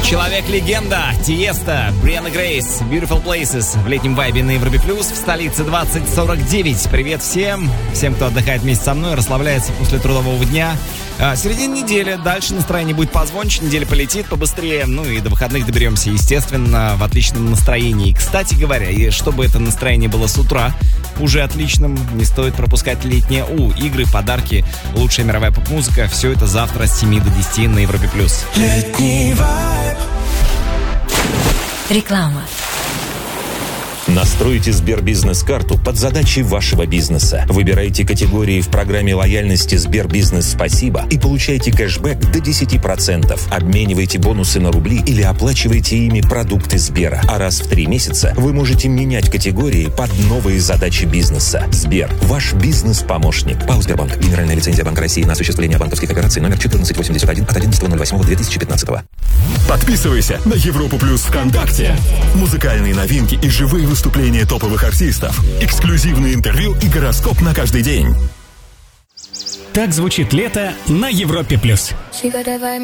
Человек-легенда, Тиеста, Брианна Грейс, Beautiful Places в летнем вайбе на Европе Плюс в столице 2049. Привет всем, кто отдыхает вместе со мной, расслабляется после трудового дня. Середина недели, дальше настроение будет позвонче, неделя полетит побыстрее, ну и до выходных доберемся, естественно, в отличном настроении. Кстати говоря, и чтобы это настроение было с утра уже отличным, не стоит пропускать летние игры, подарки, лучшая мировая поп-музыка. Все это завтра с 7 до 10 на Европе Плюс. Летний вайб. Реклама. Настройте Сбербизнес-карту под задачи вашего бизнеса. Выбирайте категории в программе лояльности Сбербизнес Спасибо и получайте кэшбэк до 10%. Обменивайте бонусы на рубли или оплачивайте ими продукты Сбера. А раз в 3 месяца вы можете менять категории под новые задачи бизнеса. Сбер, ваш бизнес-помощник. ПАО «Сбербанк». Генеральная лицензия Банка России на осуществление банковских операций номер 1481 от 11.08.2015. Подписывайся на Европу Плюс ВКонтакте. Музыкальные новинки и живые выступления топовых артистов. Эксклюзивные интервью и гороскоп на каждый день. Так звучит лето на Европе Плюс.